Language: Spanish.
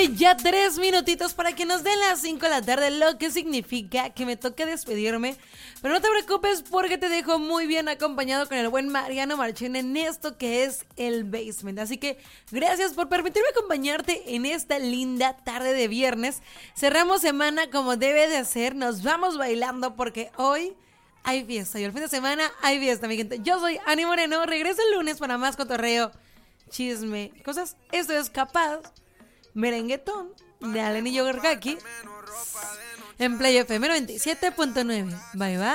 gente, ya 3 minutitos para que nos den las 5 de la tarde, lo que significa que me toca despedirme. Pero no te preocupes porque te dejo muy bien acompañado con el buen Mariano Marchén en esto que es el Basement. Así que gracias por permitirme acompañarte en esta linda tarde de viernes. Cerramos semana como debe de ser, nos vamos bailando porque hoy hay fiesta y el fin de semana hay fiesta, mi gente. Yo soy Ani Moreno, regreso el lunes para más cotorreo, chisme, cosas. Esto es Capaz, merenguetón de Alan y Yogarkaki en Play FM 97.9. Bye bye.